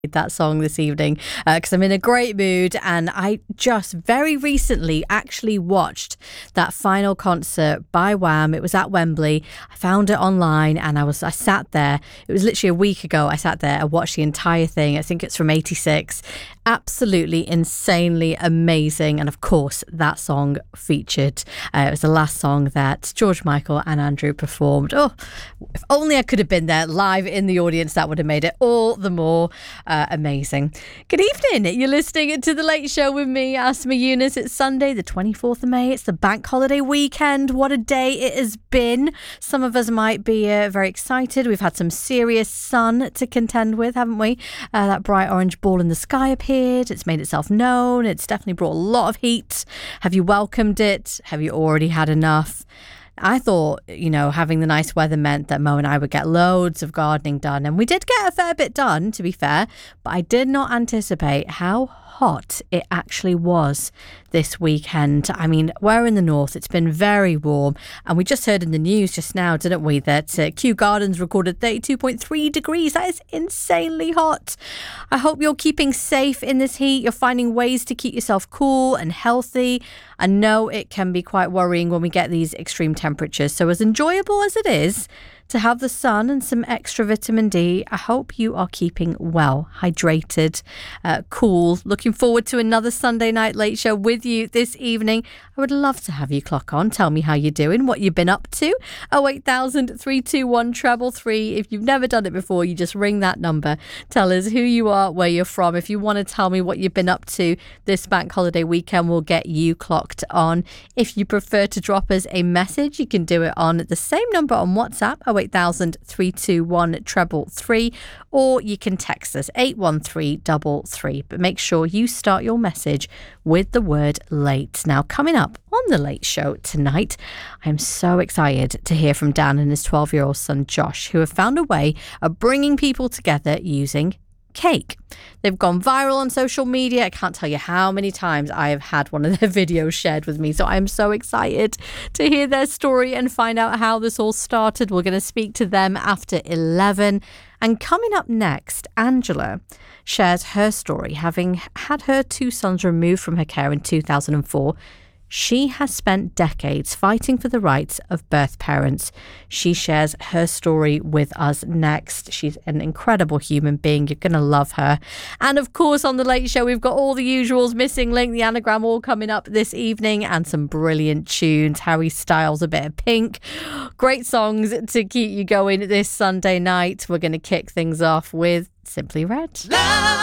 that song this evening because I'm in a great mood, and I just very recently actually watched that final concert by Wham. It was at Wembley. I found it online and I sat there. It was literally a week ago. I sat there and watched the entire thing. I think it's from 86. Absolutely insanely amazing, and of course that song featured. It was the last song that George Michael and Andrew performed. Oh, if only I could have been there live in the audience. That would have made it all the more amazing. Good evening. You're listening to The Late Show with me, Asma Yunus. It's Sunday, the 24th of May. It's the bank holiday weekend. What a day it has been. Some of us might be very excited. We've had some serious sun to contend with, haven't we? That bright orange ball in the sky appeared. It's made itself known. It's definitely brought a lot of heat. Have you welcomed it? Have you already had enough? I thought, having the nice weather meant that Mo and I would get loads of gardening done. And we did get a fair bit done, to be fair. But I did not anticipate how hot it actually was this weekend. I mean, we're in the north. It's been very warm. And we just heard in the news just now, didn't we, that Kew Gardens recorded 32.3 degrees. That is insanely hot. I hope you're keeping safe in this heat. You're finding ways to keep yourself cool and healthy. I know it can be quite worrying when we get these extreme temperatures. So as enjoyable as it is to have the sun and some extra vitamin D, I hope you are keeping well, hydrated, cool. Looking forward to another Sunday Night Late Show with you this evening. I would love to have you clock on. Tell me how you're doing, what you've been up to. 08000 321 333. If you've never done it before, you just ring that number. Tell us who you are, where you're from. If you want to tell me what you've been up to this bank holiday weekend, we'll get you clocked on. If you prefer to drop us a message, you can do it on the same number on WhatsApp, 08000 321 333, or you can text us 81333. But make sure you start your message with the word late. Now, coming up on The Late Show tonight, I'm so excited to hear from Dan and his 12-year-old son Josh, who have found a way of bringing people together using cake. They've gone viral on social media. I can't tell you how many times I have had one of their videos shared with me. So I'm so excited to hear their story and find out how this all started. We're going to speak to them after 11. And coming up next, Angela shares her story. Having had her two sons removed from her care in 2004, she has spent decades fighting for the rights of birth parents. She shares her story with us next. She's an incredible human being. You're going to love her. And of course, on The Late Show, we've got all the usuals, Missing Link, the anagram, all coming up this evening, and some brilliant tunes. Harry Styles, A Bit of Pink. Great songs to keep you going this Sunday night. We're going to kick things off with Simply Red. Love.